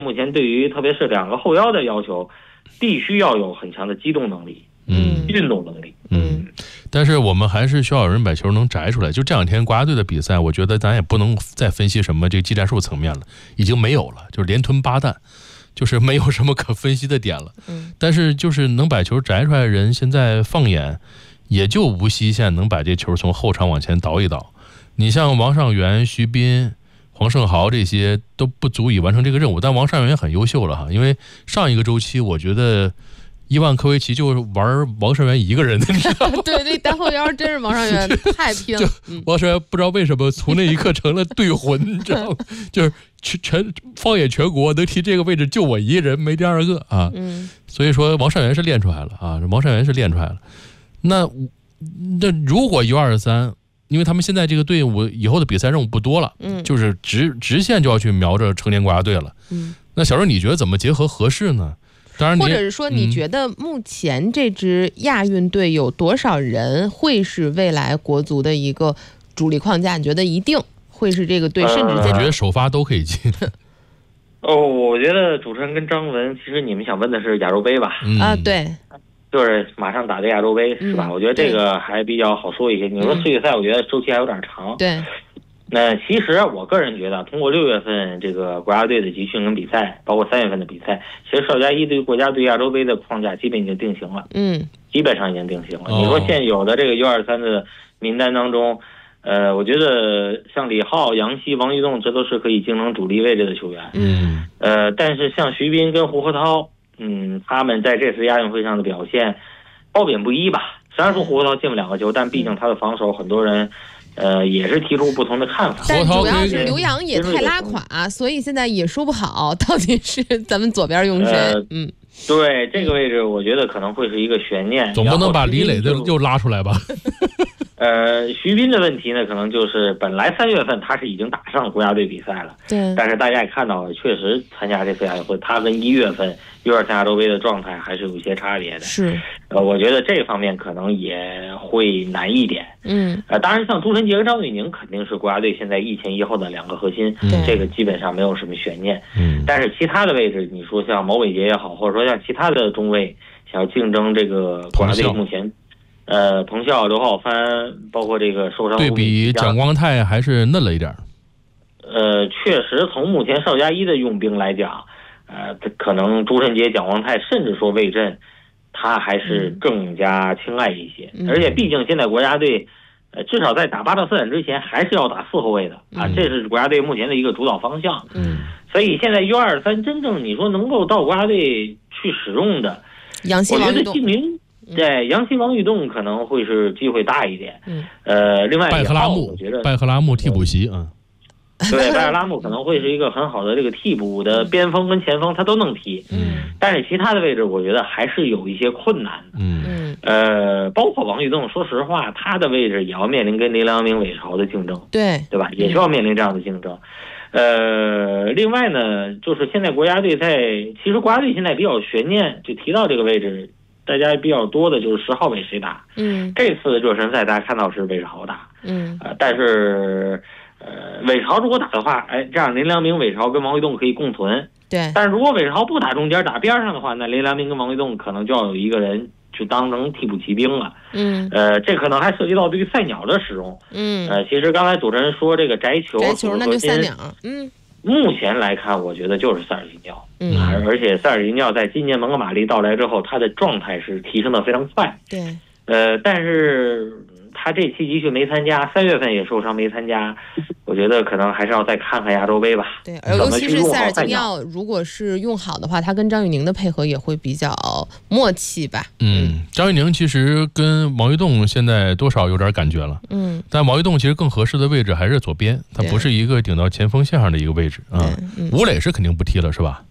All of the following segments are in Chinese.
目前对于特别是两个后腰的要求，必须要有很强的机动能力，运动能力。 但是我们还是需要有人把球能摘出来。就这两天国家队的比赛，我觉得咱也不能再分析什么这个技战术层面了，已经没有了，就是连吞八弹，就是没有什么可分析的点了。但是就是能把球摘出来的人，现在放眼也就无锡县能把这球从后场往前倒一倒。你像王上源、徐斌、黄胜豪这些都不足以完成这个任务，但王上源也很优秀了哈，因为上一个周期我觉得伊万科维奇就是玩王上源一个人的，你知道吗？ 对，那单后腰真是王上源太拼了。 王上源不知道为什么从那一刻成了队魂，你知道吗？就是放眼全国能踢这个位置就我一个人，没第二个啊。所以说王上源是练出来了啊，王上源是练出来了。那如果U23，因为他们现在这个队伍以后的比赛任务不多了，就是直线就要去瞄着成年国家队了。那小周你觉得怎么结合合适呢？当然， 或者是说，你觉得目前这支亚运队有多少人会是未来国足的一个主力框架？你觉得一定会是这个队，甚至我觉得首发都可以进。 我觉得主持人跟张文，其实你们想问的是亚洲杯吧？ 对， 就是马上打的亚洲杯是吧？我觉得这个还比较好说一些。你说世界赛，我觉得周期还有点长。 对。 那其实我个人觉得，通过6月份这个国家队的集训跟比赛，包括3月份的比赛，其实邵佳一对国家队亚洲杯的框架基本已经定型了。基本上已经定型了。你说现有的这个U23的名单当中，我觉得像李浩、杨希、王玉栋，这都是可以竞争主力位置的球员。但是像徐斌跟胡鹤涛，他们在这次亚运会上的表现褒贬不一吧。虽然说胡鹤涛进了2个球，但毕竟他的防守，很多人也是提出不同的看法。 但主要是刘洋也太拉垮，所以现在也说不好到底是咱们左边用谁。 对，这个位置我觉得可能会是一个悬念。 总不能把李磊的又拉出来吧？ 徐斌的问题呢，可能就是本来3月份他是已经打上国家队比赛了， 对， 但是大家也看到，确实参加这次亚运会，他跟1月份U23亚洲杯的状态还是有一些差别的。 是， 我觉得这方面可能也会难一点。当然像朱晨杰和张玉宁肯定是国家队现在1前1后的2个核心，这个基本上没有什么悬念。但是其他的位置，你说像毛伟杰也好，或者说像其他的中卫想要竞争这个国家队目前。彭笑、刘浩帆，包括这个受伤， 对比蒋光太还是嫩了一点。 确实从目前邵佳一的用兵来讲，可能朱晨杰、蒋光太，甚至说魏震，他还是更加青睐一些。而且毕竟现在国家队，至少在打8到4战之前，还是要打4后卫的啊，这是国家队目前的一个主导方向。所以现在U23真正你说能够到国家队去使用的，我觉得金明。对，杨希、王玉栋可能会是机会大一点。另外拜赫拉木， 我觉得拜赫拉木替补席对，拜赫拉木可能会是一个很好的这个替补的边锋跟前锋，他都能踢。但是其他的位置，我觉得还是有一些困难的。包括王玉栋，说实话，他的位置也要面临跟林良铭、韦朝的竞争，对吧？也需要面临这样的竞争。另外呢，就是现在国家队其实国家队现在比较悬念，就提到这个位置。大家比较多的就是10号位谁打？这次热身赛大家看到是韦朝打，但是韦朝如果打的话，这样林良铭、韦朝跟王玉栋可以共存。 对， 但是如果韦朝不打中间打边上的话，那林良铭跟王玉栋可能就要有一个人去当成替补骑兵了。这可能还涉及到对于赛鸟的使用。其实刚才主持人说这个摘球那就赛鸟。 目前来看，我觉得就是塞尔吉尼奥。而且塞尔吉尼奥在今年蒙哥马利到来之后，他的状态是提升的非常快。 对。 但是他这期集训没参加，3月份也受伤没参加，我觉得可能还是要再看看亚洲杯吧。 对，尤其是塞尔吉尼奥，如果是用好的话，他跟张玉宁的配合也会比较默契吧。 张玉宁其实跟王玉栋现在多少有点感觉了。但王玉栋其实更合适的位置还是左边，他不是一个顶到前锋线上的一个位置啊。吴磊是肯定不踢了，是吧？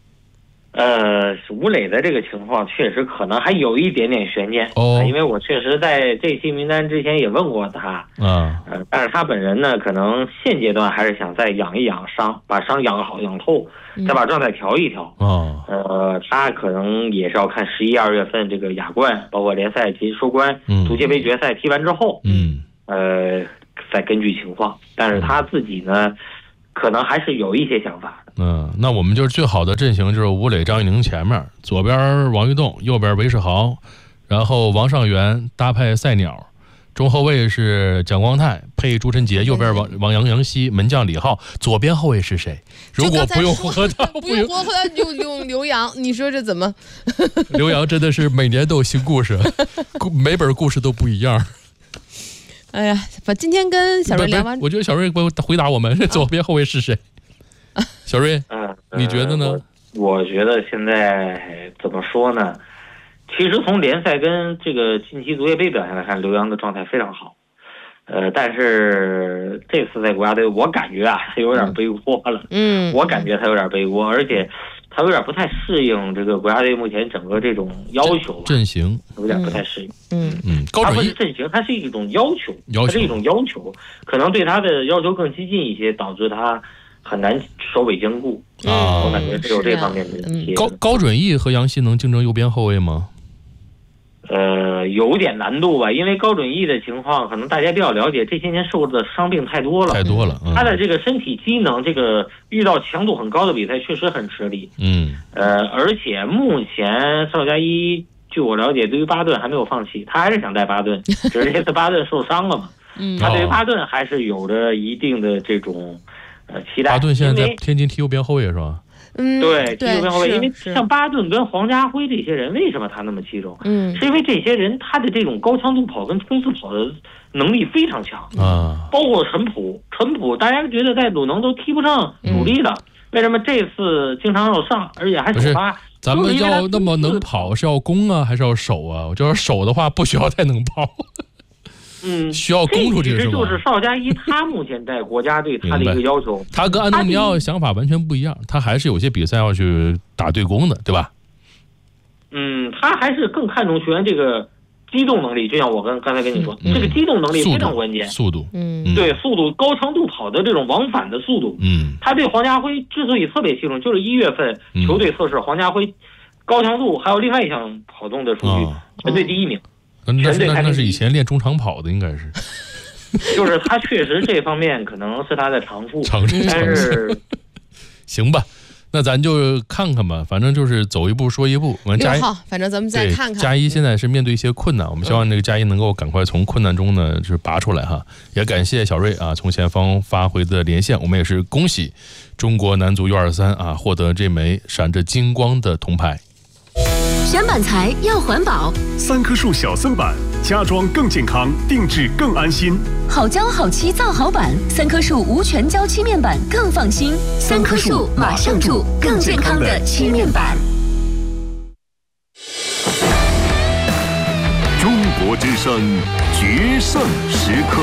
吴磊的这个情况确实可能还有一点点悬念因为我确实在这期名单之前也问过他但是他本人呢，可能现阶段还是想再养一养伤，把伤养好养透，再把状态调一调他可能也是要看11、2月份这个亚冠，包括联赛及收官，足协杯决赛踢完之后再根据情况。但是他自己呢可能还是有一些想法的。 那我们就是最好的阵型就是吴磊、张玉宁前面，左边王玉栋，右边韦世豪，然后王上元搭配赛鸟，中后卫是蒋光太配朱晨杰，右边杨希，门将李浩，左边后卫是谁？如果不用和他， 不用和他用刘洋，你说这怎么？ 刘洋真的是每年都有新故事，每本故事都不一样。 哎呀，今天跟小瑞聊完， 我觉得小瑞回答我们，左边后卫是谁？小瑞，你觉得呢？ 我觉得现在怎么说呢？其实从联赛跟这个近期足协杯表现来看，刘洋的状态非常好。但是这次在国家队，我感觉他有点背锅了。我感觉他有点背锅，而且他有点不太适应这个国家队目前整个这种要求阵型， 有点不太适应。 他不是阵型，它是一种要求，它是一种要求，可能对他的要求更激进一些，导致他很难首尾兼顾我感觉是有这方面的问题。 高准翼和杨希能竞争右边后卫吗？ 有点难度吧，因为高准翼的情况，可能大家比较了解，这些年受的伤病太多了，他的这个身体机能，这个遇到强度很高的比赛确实很吃力。而且目前邵佳一，据我了解，对于巴顿还没有放弃，他还是想带巴顿，只是这次巴顿受伤了嘛。他对于巴顿还是有着一定的这种期待。 巴顿现在在天津踢右边后卫是吧？ 对，踢右边后卫，因为像巴顿跟黄家辉这些人，为什么他那么器重？是因为这些人他的这种高强度跑跟冲刺跑的能力非常强包括陈普，大家觉得在鲁能都踢不上主力的，为什么这次经常要上，而且还首发？ 咱们要那么能跑，是要攻啊，还是要守啊？我觉得守的话不需要太能跑。需要攻出这个是吧？ 就是邵佳一他目前在国家队他的一个要求， 他跟安东尼奥的想法完全不一样，他还是有些比赛要去打对攻的，对吧？ 他还是更看重球员这个机动能力，就像我刚才跟你说，这个机动能力非常关键， 速度， 对速度，高强度跑的这种往返的速度，他对黄家辉之所以特别器重，就是1月份球队测试黄家辉高强度还有另外一项跑动的数据，全队第1名。 那是以前练中长跑的，应该是， 就是他确实这方面可能是他的长处，但是行吧，那咱就看看吧，反正就是走一步说一步。 6号，反正咱们再看看。 佳一现在是面对一些困难，我们希望这个佳一能够赶快从困难中呢就是拔出来哈。也感谢小瑞从前方发回的连线，我们也是恭喜中国男足U23获得这枚闪着金光的铜牌。 选板材要环保 ，3棵树小色板，家装更健康，定制更安心。 好胶好漆造好板，3棵树无全胶漆面板更放心。3棵树马上住更健康的漆面板。 中国之声决胜时刻。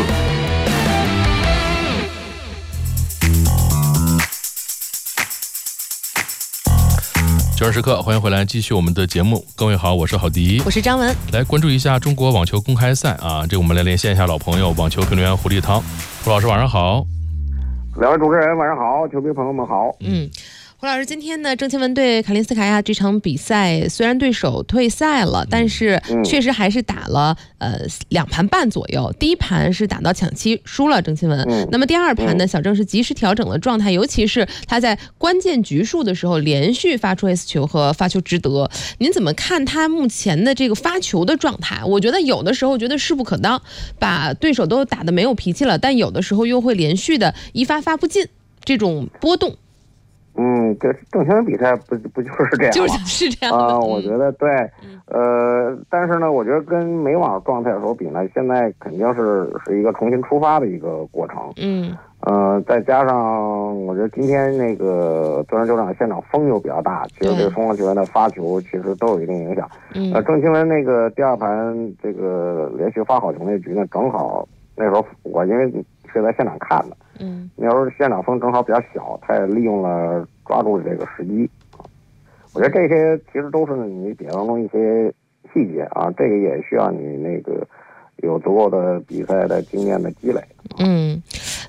决胜时刻，欢迎回来，继续我们的节目。各位好，我是郝迪， 我是张文。 来关注一下中国网球公开赛这我们来连线一下老朋友，网球评论员胡立涛。胡老师晚上好。 两位主持人晚上好，球迷朋友们好。 胡老师，今天呢，郑钦文对卡林斯卡娅这场比赛，虽然对手退赛了，但是确实还是打了2盘半左右。第一盘是打到抢七输了郑钦文，那么第二盘呢，小郑是及时调整了状态，尤其是他在关键局数的时候连续发出 S 球和发球值得。您怎么看他目前的这个发球的状态？我觉得有的时候觉得势不可当，把对手都打得没有脾气了，但有的时候又会连续的一发发不进，这种波动。 这郑钦文比赛不就是这样吗？ 就是这样的我觉得对，但是呢，我觉得跟美网状态的时候比呢，现在肯定是一个重新出发的一个过程。再加上我觉得今天那个德山球场现场风又比较大，其实对双方球员的发球其实都有一定影响。郑钦文那个第二盘这个连续发好球那局呢，正好那时候我因为是在现场看的。那时候现场风正好比较小，他也利用了抓住这个时机。我觉得这些其实都是你比赛当中一些细节这个也需要你那个有足够的比赛的经验的积累。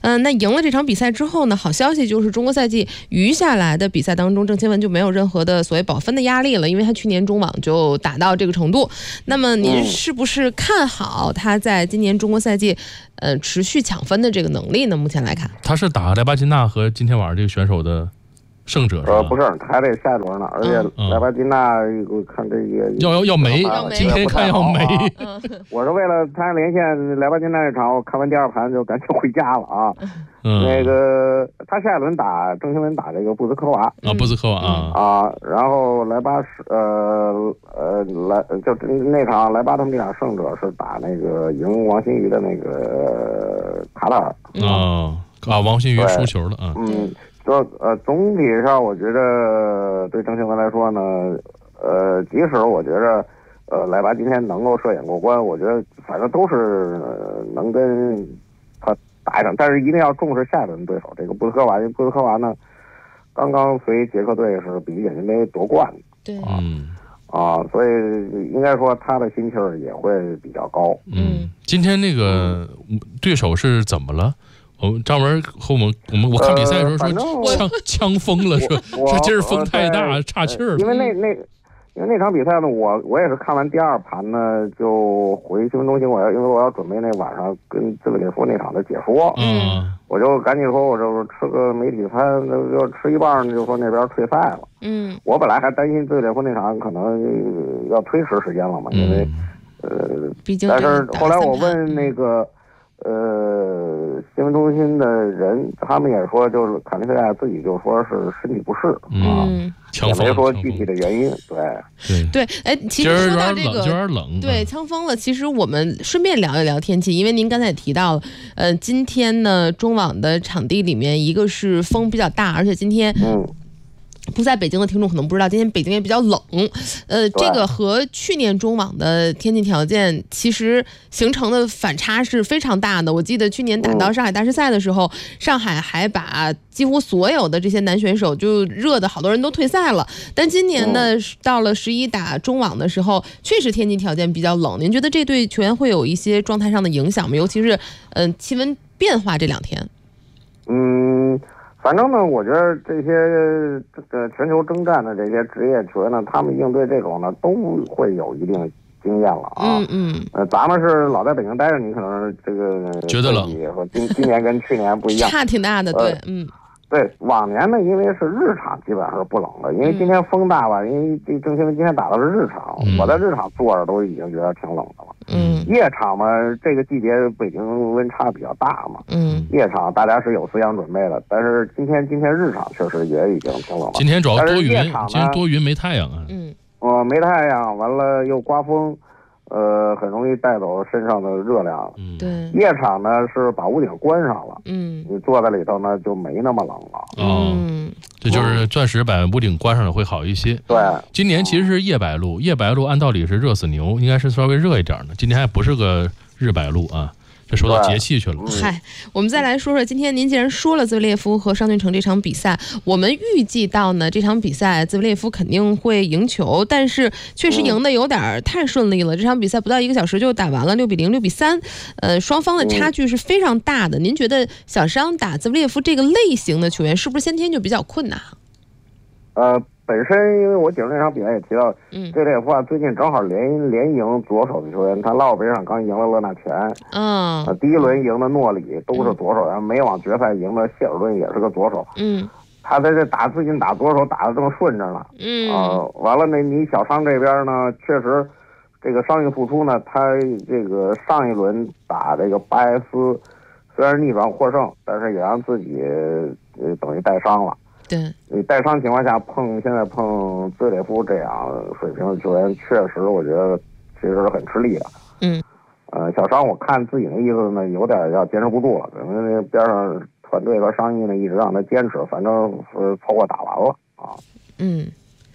那赢了这场比赛之后呢，好消息就是中国赛季余下来的比赛当中，郑钦文就没有任何的所谓保分的压力了，因为他去年中网就打到这个程度。那么您是不是看好他在今年中国赛季持续抢分的这个能力呢？目前来看， 他是打莱巴金娜和今天晚上这个选手的胜者是吧？ 不是，还得下一轮呢。而且莱巴金娜，我看这个要没，今天看要没。 我是为了他连线莱巴金娜这场，我看完第2盘就赶紧回家了啊。那个他下一轮打郑钦文打这个布兹科娃布兹科娃然后莱巴就那场莱巴他们这场胜者是打那个赢王馨予的那个卡塔尔王馨予输球了总体上我觉得对郑钦文来说呢，即使我觉得莱巴今天能够射眼过关，我觉得反正都是能跟他打一场，但是一定要重视下一轮对手这个布兹科娃，因为布兹科娃呢刚刚随捷克队是比利简金杯夺冠的， 对所以应该说他的心气儿也会比较高。 今天那个对手是怎么了？张文和我看比赛的时候说枪疯了，说今儿风太大岔气儿。 因为那场比赛呢，我也是看完第2盘呢，就回新闻中心，因为我要准备那晚上跟兹维列夫那场的解说，我就赶紧说，我就吃个媒体餐，就吃一半就说那边退赛了。我本来还担心兹维列夫那场可能要推迟时间了嘛，因为毕竟但是后来我问那个新闻中心的人，他们也说，就是卡林斯卡自己就说是身体不适也没说具体的原因。 对，其实说到这个有点冷， 对，枪疯了。其实我们顺便聊一聊天气，因为您刚才也提到了，今天呢，中网的场地里面，一个是风比较大，而且今天不在北京的听众可能不知道，今天北京也比较冷，这个和去年中网的天气条件其实形成的反差是非常大的。我记得去年打到上海大师赛的时候，上海还把几乎所有的这些男选手就热的好多人都退赛了。但今年呢，到了11打中网的时候，确实天气条件比较冷。您觉得这对球员会有一些状态上的影响吗？尤其是气温变化这2天。 反正呢，我觉得这些全球征战的这些职业球员呢，他们应对这种呢都会有一定经验了咱们是老在北京待着，你可能这个觉得冷， 和今年跟去年不一样， 差挺大的，对， 对，往年呢，因为是日场基本上是不冷的，因为今天风大吧，因为这郑钦文今天打的是日场，我在日场坐着都已经觉得挺冷的了。夜场嘛，这个季节北京温差比较大嘛，夜场大家是有思想准备的，但是今天日场确实也已经挺冷了。 今天主要多云，今天多云没太阳没太阳，完了又刮风。很容易带走身上的热量。 对， 夜场呢是把屋顶关上了，你坐在里头呢就没那么冷了。 这就是钻石把屋顶关上了会好一些。 对， 今年其实是夜白露，夜白露按道理是热死牛，应该是稍微热一点的，今天还不是个日白露这说到节气去了。 我们再来说说今天您既然说了兹维列夫和商竣城这场比赛，我们预计到呢这场比赛兹维列夫肯定会赢球，但是确实赢的有点太顺利了。这场比赛不到1个小时就打完了，6-0、6-3，双方的差距是非常大的。您觉得小商打兹维列夫这个类型的球员是不是先天就比较困难？ 本身因为我解说那场比赛也提到，兹维列夫最近正好连赢左手的球员，他拉奥杯上刚赢了勒纳全，第一轮赢的诺里都是左手，然后美网决赛赢的谢尔顿也是个左手，他在这最近打左手打得正顺着呢，完了你小商这边呢，确实这个伤愈复出呢，他这个上一轮打这个巴耶斯虽然逆转获胜，但是也让自己等于带伤了。 对， 你带伤情况下现在碰兹维列夫这样水平的球员，确实我觉得其实是很吃力的。小商我看自己的意思呢，有点要坚持不住了，可能那边上团队和商议呢一直让他坚持，反正凑合打完了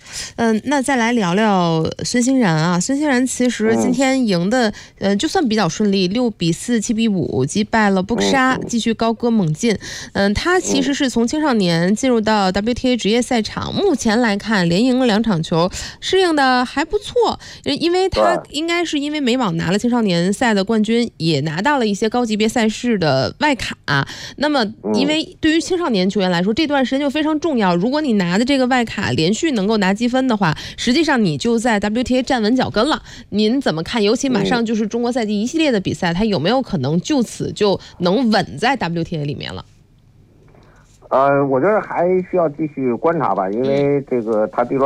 那再来聊聊孙兴慜啊。孙兴慜其实今天赢的，就算比较顺利，6比4、7比5击败了布克沙，继续高歌猛进。他其实是从青少年进入到 WTA 职业赛场，目前来看连赢了2场球，适应的还不错。因为他应该是因为美网拿了青少年赛的冠军，也拿到了一些高级别赛事的外卡。那么，因为对于青少年球员来说，这段时间就非常重要。如果你拿的这个外卡连续能够拿积分的话，实际上你就在 WTA 站稳脚跟了。您怎么看？尤其马上就是中国赛季一系列的比赛，他有没有可能就此就能稳在 WTA 里面了？ 我觉得还需要继续观察吧，因为这个他第一轮